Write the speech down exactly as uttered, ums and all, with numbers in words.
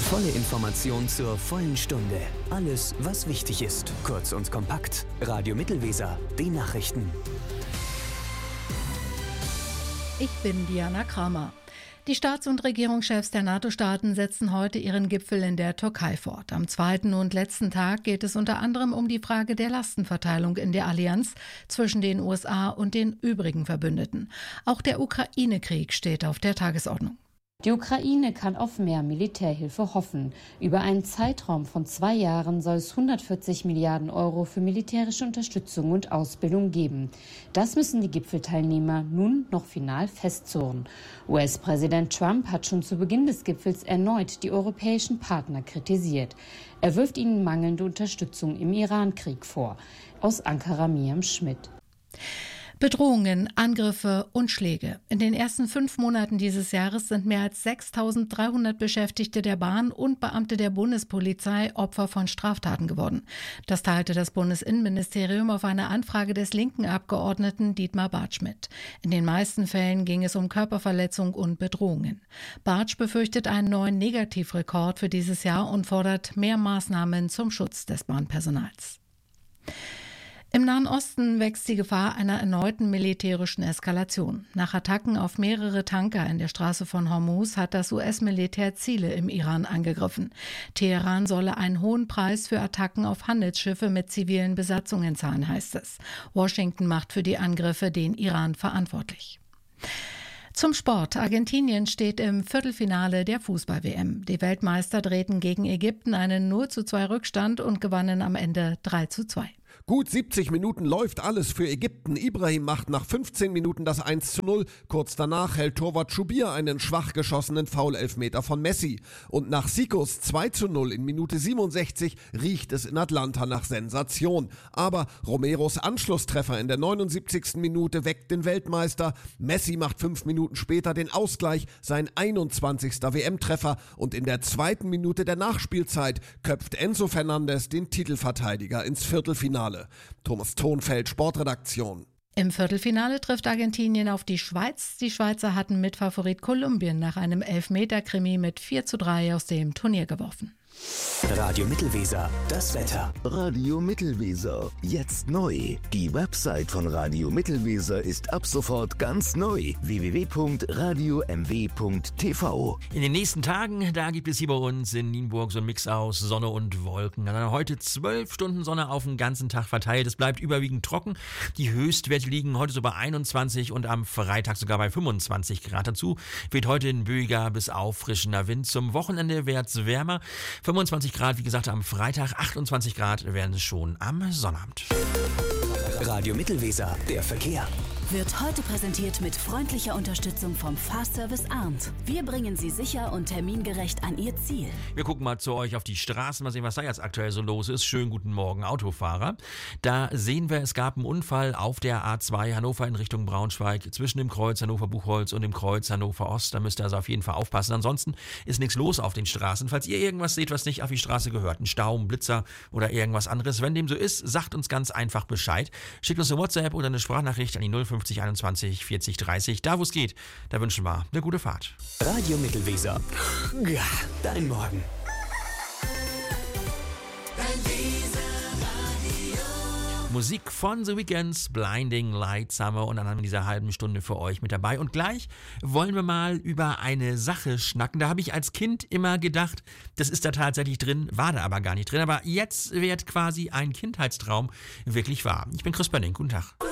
Volle Information zur vollen Stunde. Alles, was wichtig ist. Kurz und kompakt. Radio Mittelweser. Die Nachrichten. Ich bin Diana Kramer. Die Staats- und Regierungschefs der NATO-Staaten setzen heute ihren Gipfel in der Türkei fort. Am zweiten und letzten Tag geht es unter anderem um die Frage der Lastenverteilung in der Allianz zwischen den U S A und den übrigen Verbündeten. Auch der Ukraine-Krieg steht auf der Tagesordnung. Die Ukraine kann auf mehr Militärhilfe hoffen. Über einen Zeitraum von zwei Jahren soll es hundertvierzig Milliarden Euro für militärische Unterstützung und Ausbildung geben. Das müssen die Gipfelteilnehmer nun noch final festzurren. U S-Präsident Trump hat schon zu Beginn des Gipfels erneut die europäischen Partner kritisiert. Er wirft ihnen mangelnde Unterstützung im Iran-Krieg vor. Aus Ankara Miriam Schmidt. Bedrohungen, Angriffe und Schläge. In den ersten fünf Monaten dieses Jahres sind mehr als sechstausenddreihundert Beschäftigte der Bahn und Beamte der Bundespolizei Opfer von Straftaten geworden. Das teilte das Bundesinnenministerium auf eine Anfrage des linken Abgeordneten Dietmar Bartsch mit. In den meisten Fällen ging es um Körperverletzung und Bedrohungen. Bartsch befürchtet einen neuen Negativrekord für dieses Jahr und fordert mehr Maßnahmen zum Schutz des Bahnpersonals. Im Nahen Osten wächst die Gefahr einer erneuten militärischen Eskalation. Nach Attacken auf mehrere Tanker in der Straße von Hormuz hat das U S-Militär Ziele im Iran angegriffen. Teheran solle einen hohen Preis für Attacken auf Handelsschiffe mit zivilen Besatzungen zahlen, heißt es. Washington macht für die Angriffe den Iran verantwortlich. Zum Sport. Argentinien steht im Viertelfinale der Fußball-W M. Die Weltmeister drehten gegen Ägypten einen null zu zwei Rückstand und gewannen am Ende drei zu zwei. Gut siebzig Minuten läuft alles für Ägypten. Ibrahim macht nach fünfzehn Minuten das eins zu null. Kurz danach hält Torwart Schubir einen schwach geschossenen Foul-Elfmeter von Messi. Und nach Sikos zwei zu null in Minute siebenundsechzig riecht es in Atlanta nach Sensation. Aber Romeros Anschlusstreffer in der neunundsiebzigsten Minute weckt den Weltmeister. Messi macht fünf Minuten später den Ausgleich, sein einundzwanzigster W M-Treffer. Und in der zweiten Minute der Nachspielzeit köpft Enzo Fernandes den Titelverteidiger ins Viertelfinale. Thomas Thonfeld, Sportredaktion. Im Viertelfinale trifft Argentinien auf die Schweiz. Die Schweizer hatten Mitfavorit Kolumbien nach einem Elfmeter-Krimi mit vier zu drei aus dem Turnier geworfen. Radio Mittelweser, das Wetter. Radio Mittelweser, jetzt neu. Die Website von Radio Mittelweser ist ab sofort ganz neu. w w w punkt radio m w punkt t v. In den nächsten Tagen, da gibt es hier bei uns in Nienburg so einen Mix aus Sonne und Wolken. Dann heute zwölf Stunden Sonne auf den ganzen Tag verteilt. Es bleibt überwiegend trocken. Die Höchstwerte liegen heute so bei einundzwanzig und am Freitag sogar bei fünfundzwanzig Grad. Dazu weht heute ein böiger bis auffrischender Wind. Zum Wochenende wird's wärmer. fünfundzwanzig Grad, wie gesagt, am Freitag, achtundzwanzig Grad werden es schon am Sonnabend. Radio Mittelweser, der Verkehr. Wird heute präsentiert mit freundlicher Unterstützung vom Fahrservice Arndt. Wir bringen Sie sicher und termingerecht an Ihr Ziel. Wir gucken mal zu euch auf die Straßen, mal sehen, was da jetzt aktuell so los ist. Schönen guten Morgen, Autofahrer. Da sehen wir, es gab einen Unfall auf der A zwei Hannover in Richtung Braunschweig zwischen dem Kreuz Hannover-Buchholz und dem Kreuz Hannover-Ost. Da müsst ihr also auf jeden Fall aufpassen. Ansonsten ist nichts los auf den Straßen. Falls ihr irgendwas seht, was nicht auf die Straße gehört, ein Stau, ein Blitzer oder irgendwas anderes, wenn dem so ist, sagt uns ganz einfach Bescheid. Schickt uns eine WhatsApp oder eine Sprachnachricht an die null fünfzig einundzwanzig vierzig dreißig. Da, wo es geht, da wünschen wir eine gute Fahrt. Radio Mittelweser. Ja, dein Morgen. Musik von The Weeknd's Blinding Lights haben wir unter anderem in dieser halben Stunde für euch mit dabei. Und gleich wollen wir mal über eine Sache schnacken. Da habe ich als Kind immer gedacht, das ist da tatsächlich drin, war da aber gar nicht drin. Aber jetzt wird quasi ein Kindheitstraum wirklich wahr. Ich bin Chris Benning, guten Tag.